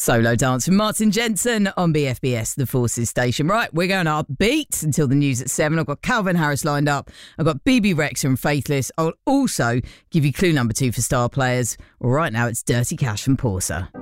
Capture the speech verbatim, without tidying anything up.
Solo Dance from Martin Jensen on B F B S, the Forces station. Right, we're going upbeat until the news at seven. I've got Calvin Harris lined up. I've got B B Rex from Faithless. I'll also give you clue number two for star players. Right now, it's Dirty Cash from Porser.